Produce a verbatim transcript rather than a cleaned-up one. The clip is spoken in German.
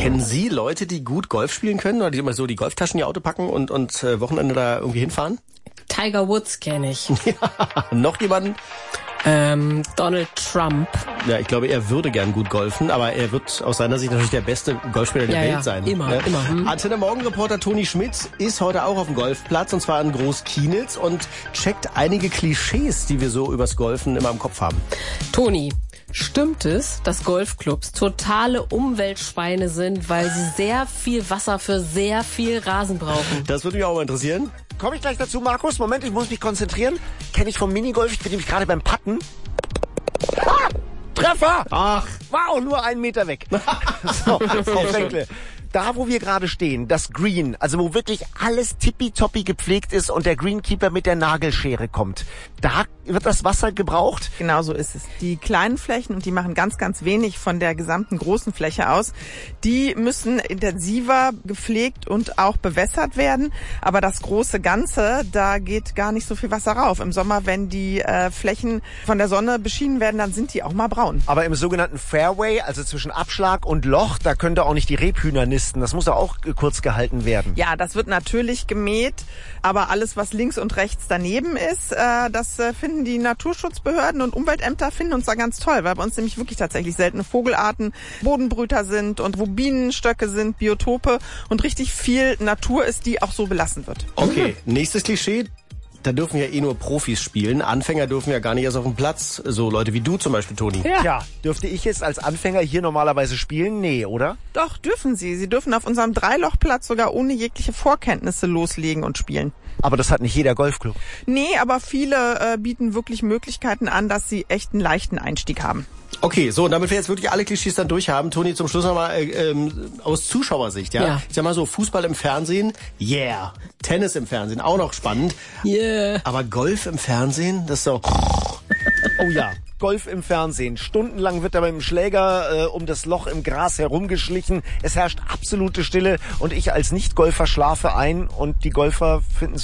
Kennen Sie Leute, die gut Golf spielen können oder die immer so die Golftaschen in ihr Auto packen und, und äh, Wochenende da irgendwie hinfahren? Tiger Woods kenne ich. Ja, noch jemanden? Ähm, Donald Trump. Ja, ich glaube, er würde gern gut golfen, aber er wird aus seiner Sicht natürlich der beste Golfspieler der ja, Welt ja, sein. Immer, ne? immer. Hm. Antenne Morgenreporter Toni Schmidt ist heute auch auf dem Golfplatz und zwar in Groß-Kienitz und checkt einige Klischees, die wir so übers Golfen immer im Kopf haben. Toni, stimmt es, dass Golfclubs totale Umweltschweine sind, weil sie sehr viel Wasser für sehr viel Rasen brauchen? Das würde mich auch mal interessieren. Komme ich gleich dazu, Markus. Moment, ich muss mich konzentrieren. Kenne ich vom Minigolf. Ich bin nämlich gerade beim Putten. Ah, Treffer! Ach. Wow, nur einen Meter weg. So, Frau Fränkle. Da, wo wir gerade stehen, das Green, also wo wirklich alles tippitoppi gepflegt ist und der Greenkeeper mit der Nagelschere kommt, da wird das Wasser gebraucht? Genau so ist es. Die kleinen Flächen, und die machen ganz, ganz wenig von der gesamten großen Fläche aus, die müssen intensiver gepflegt und auch bewässert werden. Aber das große Ganze, da geht gar nicht so viel Wasser rauf. Im Sommer, wenn die äh, Flächen von der Sonne beschienen werden, dann sind die auch mal braun. Aber im sogenannten Fairway, also zwischen Abschlag und Loch, da können da auch nicht die Rebhühner nisten. Das muss doch auch kurz gehalten werden. Ja, das wird natürlich gemäht, aber alles, was links und rechts daneben ist, äh, das äh, finden die Naturschutzbehörden und Umweltämter finden uns da ganz toll, weil bei uns nämlich wirklich tatsächlich seltene Vogelarten, Bodenbrüter sind und wo Bienenstöcke sind, Biotope und richtig viel Natur ist, die auch so belassen wird. Okay, nächstes Klischee. Da dürfen ja eh nur Profis spielen. Anfänger dürfen ja gar nicht erst auf dem Platz. So Leute wie du zum Beispiel, Toni. Ja. ja, dürfte ich jetzt als Anfänger hier normalerweise spielen? Nee, oder? Doch, dürfen Sie. Sie dürfen auf unserem Dreilochplatz sogar ohne jegliche Vorkenntnisse loslegen und spielen. Aber das hat nicht jeder Golfclub. Nee, aber viele äh, bieten wirklich Möglichkeiten an, dass sie echt einen leichten Einstieg haben. Okay, so, und damit wir jetzt wirklich alle Klischees dann durch haben, Toni, zum Schluss nochmal äh, ähm, aus Zuschauersicht, ja? Ja. Ich sag mal so, Fußball im Fernsehen, yeah. Tennis im Fernsehen, auch noch spannend. Yeah. Aber Golf im Fernsehen, das ist so... Oh ja, Golf im Fernsehen. Stundenlang wird da mit dem Schläger äh, um das Loch im Gras herumgeschlichen. Es herrscht absolute Stille und ich als Nicht-Golfer schlafe ein und die Golfer finden es